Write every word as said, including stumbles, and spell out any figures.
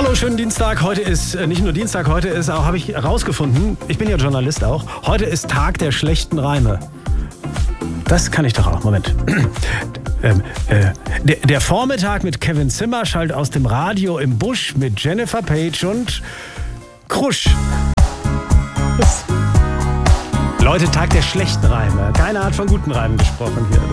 Hallo, schönen Dienstag. Heute ist äh, nicht nur Dienstag, heute ist auch, habe ich herausgefunden, ich bin ja Journalist auch, heute ist Tag der schlechten Reime. Das kann ich doch auch. Moment. ähm, äh, der, der Vormittag mit Kevin Zimmer schallt aus dem Radio im Busch mit Jennifer Page und Krusch. Das Leute, Tag der schlechten Reime. Keiner hat von guten Reimen gesprochen hier.